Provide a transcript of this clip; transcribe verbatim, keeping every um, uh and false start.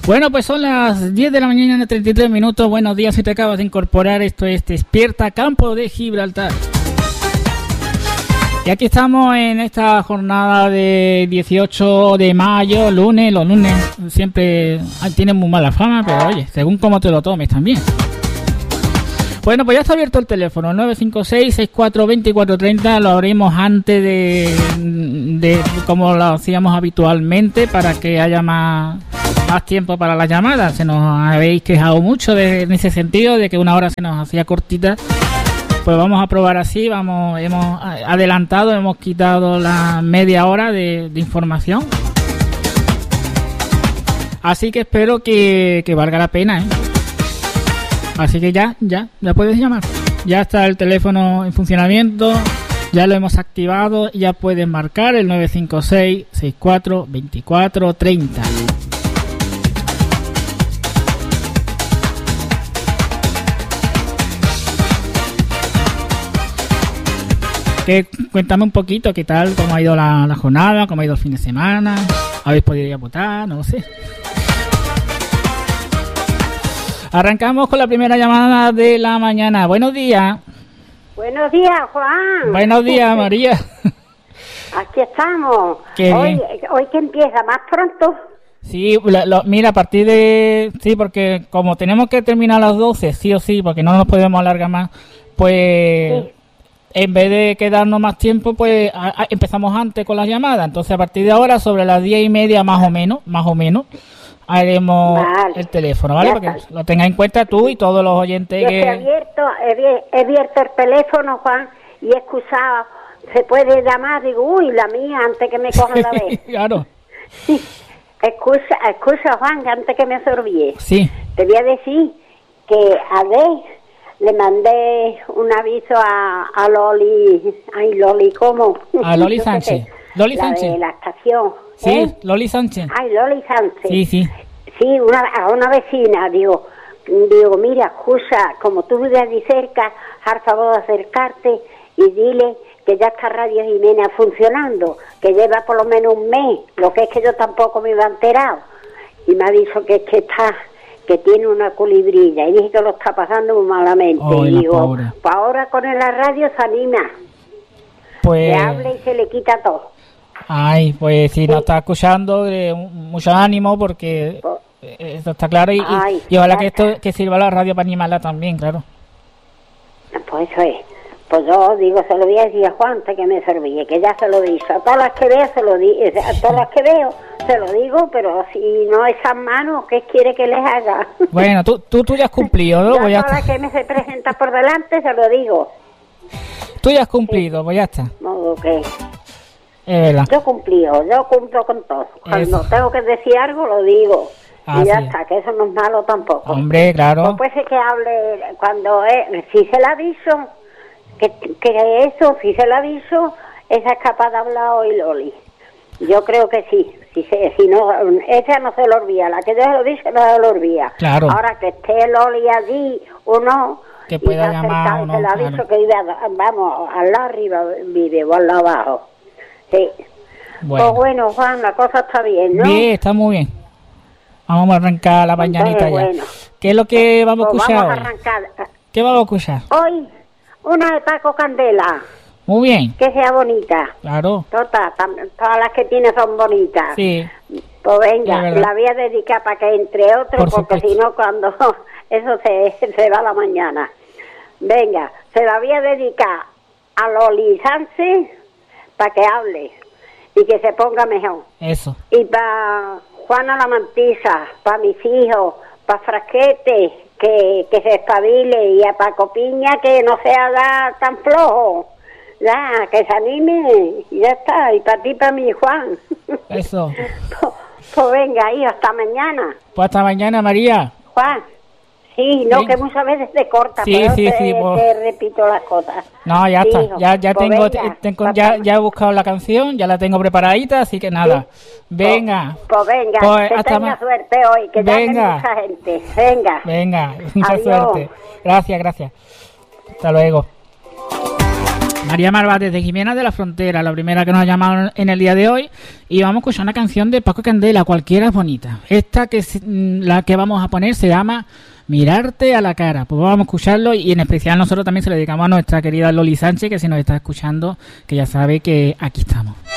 Bueno, pues son las diez de la mañana, treinta y tres minutos. Buenos días si te acabas de incorporar. Esto es Despierta Campo de Gibraltar. Y aquí estamos en esta jornada de dieciocho de mayo, lunes. Los lunes siempre tienen muy mala fama, pero oye, según cómo te lo tomes también. Bueno, pues ya está abierto el teléfono, nueve cinco seis, seis cuatro dos cuatro tres cero. Lo abrimos antes de, de como lo hacíamos habitualmente para que haya más... más tiempo para las llamadas. Se nos habéis quejado mucho de, en ese sentido, de que una hora se nos hacía cortita. Pues vamos a probar así. Vamos, hemos adelantado, hemos quitado la media hora de, de información. Así que espero que, que valga la pena, ¿eh? Así que ya, ya, ya puedes llamar. Ya está el teléfono en funcionamiento. Ya lo hemos activado. Ya puedes marcar el nueve cinco seis, seis cuatro dos cuatro tres cero. Que, cuéntame un poquito qué tal, cómo ha ido la, la jornada, cómo ha ido el fin de semana, habéis podido ir a votar, no lo sé. Arrancamos con la primera llamada de la mañana. Buenos días. Buenos días, Juan. Buenos días, María. Aquí estamos. Qué hoy, bien. hoy que empieza más pronto. Sí, lo, lo, mira, a partir de... Sí, porque como tenemos que terminar a las doce, sí o sí, porque no nos podemos alargar más, pues... Sí. En vez de quedarnos más tiempo, pues a, a, empezamos antes con las llamadas. Entonces, a partir de ahora, sobre las diez y media más o menos, más o menos, haremos vale. el teléfono, ¿vale? Para que lo tengas en cuenta tú y todos los oyentes. Yo que... he abierto, he, he abierto el teléfono, Juan, y he excusado. Se puede llamar, digo, uy, la mía, antes que me cojan la vez. Claro. Sí. Excusa, excusa, Juan, antes que me sorbíe. Sí. Te voy a decir que a ver... Le mandé un aviso a, a Loli, ay Loli, ¿cómo? A Loli Sánchez. Loli la Sánchez. De la estación. Sí, ¿eh? Loli Sánchez. Ay, Loli Sánchez. Sí, sí. Sí, una, a una vecina, digo, digo, mira, escucha, como tú vives allí cerca, haz favor de acercarte y dile que ya está Radio Jimena funcionando, que lleva por lo menos un mes, lo que es que yo tampoco me iba enterado. Y me ha dicho que es que está... que tiene una culibrilla, y dije que lo está pasando muy malamente. Oh, y digo, pues ahora con la radio se anima. Pues... Le habla y se le quita todo. Ay, pues si sí. Nos está escuchando, eh, mucho ánimo, porque pues, esto está claro, y, ay, y, y ojalá que esto que sirva a la radio para animarla también, claro. Pues eso es. Pues yo digo, se lo voy a decir a Juan, que me servía, que ya se lo dice. A todas las que veo, se lo di, a todas las que veo, se lo digo, pero si no esas manos, ¿qué quiere que les haga? Bueno, tú, tú, tú ya has cumplido, ¿no? Yo a todas las que me se presenta por delante, se lo digo. Tú ya has cumplido, sí. Pues ya está. No, que... Es verdad. Yo cumplido, yo cumplo con todo. Cuando eso. Tengo que decir algo, lo digo. Ah, y ya sí. Está, que eso no es malo tampoco. Hombre, claro. Pues puede ser que hable, cuando es, si se la aviso... Que, que eso, si se lo aviso, esa es capaz de hablar hoy Loli. Yo creo que sí. Si, se, si no, esa no se lo olvida. La que yo se lo dije no se lo olvida. Claro. Ahora que esté Loli allí o no, que pueda llamar o no. Se lo aviso, claro. Que vive, vamos, al lado arriba vive o al lado abajo. Sí. Bueno. Pues bueno, Juan, la cosa está bien, ¿no? Bien, está muy bien. Vamos a arrancar la mañanita ya. Bueno. ¿Qué es lo que vamos pues a escuchar vamos hoy? A arrancar. ¿Qué vamos a escuchar? Hoy. Una de Paco Candela. Muy bien. Que sea bonita. Claro. Todas, todas las que tiene son bonitas. Sí. Pues venga, la voy a dedicar para que entre otros, Por porque supuesto. Si no, cuando eso se, se va a la mañana. Venga, se la voy a dedicar a Loli Sánchez para que hable y que se ponga mejor. Eso. Y para Juana la Mantisa, para mis hijos, para Frasquete, que, que se espabile, y a Paco Piña que no sea da, tan flojo, ya, que se anime, y ya está, y para ti, para mí, Juan. Eso. pues, pues venga, hijo, hasta mañana. Pues hasta mañana, María. Juan, sí, no, ¿Sí? Que muchas veces te corta, sí, pero sí, te, sí, pues... te repito las cosas. No, ya sí, está, hijo. ya, ya pues tengo, venga, tengo ya, ya he buscado la canción, ya la tengo preparadita, así que nada, sí. Venga. Pues, pues venga, pues que tenga ma... suerte hoy, que venga. mucha gente, venga. Venga, mucha Adiós. suerte. Gracias, gracias. Hasta luego. María Marvá desde Jimena de la Frontera, la primera que nos ha llamado en el día de hoy. Y vamos a escuchar una canción de Paco Candela, Cualquiera es bonita. Esta que la que vamos a poner se llama Mirarte a la cara. Pues vamos a escucharlo, y en especial nosotros también se lo dedicamos a nuestra querida Loli Sánchez, que si nos está escuchando, que ya sabe que aquí estamos.